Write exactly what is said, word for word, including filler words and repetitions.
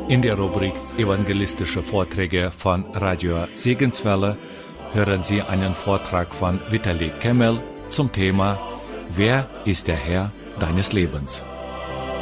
In der Rubrik Evangelistische Vorträge von Radio Segenswelle hören Sie einen Vortrag von Vitali Kemmel zum Thema Wer ist der Herr deines Lebens?